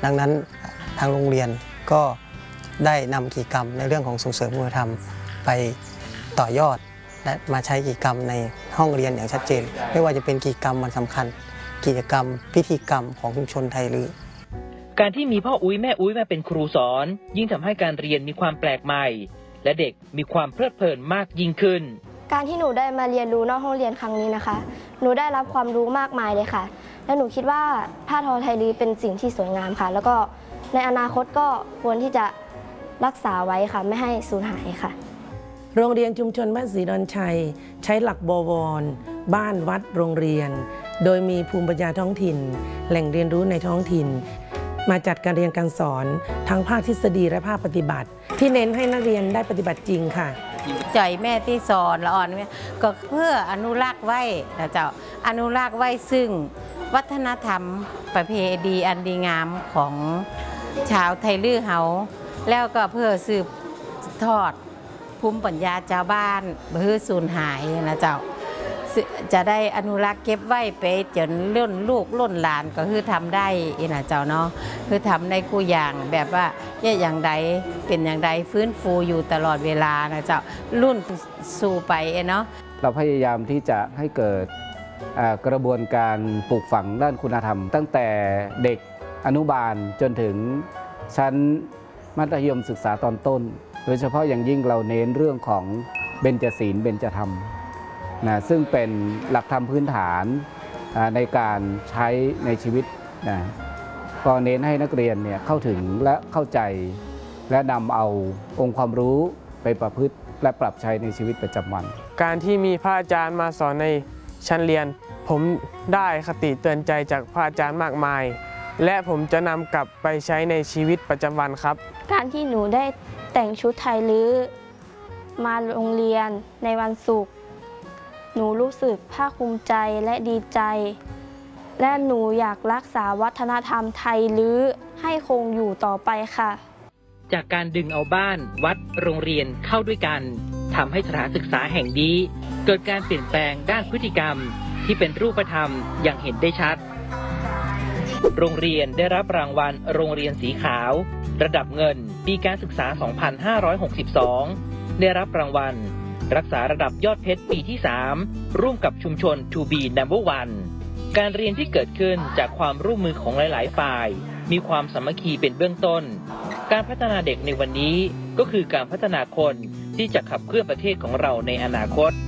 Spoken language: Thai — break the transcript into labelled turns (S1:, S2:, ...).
S1: ดังนั้นทางโรงเรียนก็ได้นำกิจกรรมในเรื่องของส่งเสริมวัฒนธรรมไปต่อยอดและมาใช้กิจกรรมในห้องเรียนอย่างชัดเจนไม่ว่าจะเป็นกิจกรรมวันสำคัญกิจกรรมพิธีกรรมของชุมชนไทยลื้อ
S2: การที่มีพ่ออุ้ยแม่อุ้ยมาเป็นครูสอนยิ่งทำให้การเรียนมีความแปลกใหม่และเด็กมีความเพลิดเพลินมากยิ่งขึ้น
S3: การที่หนูได้มาเรียนรู้นอกห้องเรียนครั้งนี้นะคะหนูได้รับความรู้มากมายเลยค่ะและหนูคิดว่าผ้าทอไทยลื้อเป็นสิ่งที่สวยงามค่ะแล้วก็ในอนาคตก็ควรที่จะรักษาไว้ค่ะไม่ให้สูญหายค่ะ
S4: โรงเรียนชุมชนบ้านศรีดอนชัยใช้หลักบวรบ้านวัดโรงเรียนโดยมีภูมิปัญญาท้องถิ่นแหล่งเรียนรู้ในท้องถิ่นมาจัดการเรียนการสอนทั้งภาคทฤษฎีและภาคปฏิบัติที่เน้นให้นักเรียนได้ปฏิบัติจริงค่ะ
S5: ใจแม่ที่สอนละอ่อนก็เพื่ออนุรักษ์ไว้นะเจ้าอนุรักษ์ไว้ซึ่งวัฒนธรรมประเพณีอันดีงามของชาวไทยลื้อเฮาแล้วก็เพื่อสืบทอดภูมิปัญญาชาวบ้านเพื่อสูญหายนะเจ้าจะได้อนุรักษ์เก็บไว้ไปจนรุ่นลูกรุ่นหลานก็คือทำได้นะเจ้าเนาะคือทำในคู่อย่างแบบว่าอย่างใดเป็นอย่างใดฟื้นฟูอยู่ตลอดเวลานะเจ้ารุ่นสู่ไปเนาะ
S6: เราพยายามที่จะให้เกิดกระบวนการปลูกฝังด้านคุณธรรมตั้งแต่เด็กอนุบาลจนถึงชั้นมัธยมศึกษาตอนต้นโดยเฉพาะอย่างยิ่งเราเน้นเรื่องของเบญจศีลเบญจธรรมนะซึ่งเป็นหลักธรรมพื้นฐานในการใช้ในชีวิตนะก็เน้นให้นักเรียนเนี่ยเข้าถึงและเข้าใจและนำเอาองค์ความรู้ไปประพฤติและปรับใช้ในชีวิตประจำวัน
S7: การที่มีพระอาจารย์มาสอนในชั้นเรียนผมได้คติเตือนใจจากพระอาจารย์มากมายและผมจะนำกลับไปใช้ในชีวิตประจำวันครับ
S3: การที่หนูได้แต่งชุดไทยลื้อมาโรงเรียนในวันศุกร์หนูรู้สึกภาคภูมิใจและดีใจและหนูอยากรักษาวัฒนธรรมไทยลื้อให้คงอยู่ต่อไปค่ะ
S2: จากการดึงเอาบ้านวัดโรงเรียนเข้าด้วยกันทำให้สถานศึกษาแห่งนี้เกิดการเปลี่ยนแปลงด้านพฤติกรรมที่เป็นรูปธรรมอย่างเห็นได้ชัดโรงเรียนได้รับรางวัลโรงเรียนสีขาวระดับเงินปีการศึกษา 2562 ได้รับรางวัลรักษาระดับยอดเพชรปีที่ 3 ร่วมกับชุมชน To Be Number One การเรียนที่เกิดขึ้นจากความร่วมมือของหลายๆฝ่ายมีความสามัคคีเป็นเบื้องต้นการพัฒนาเด็กในวันนี้ก็คือการพัฒนาคนที่จะขับเคลื่อนประเทศของเราในอนาคต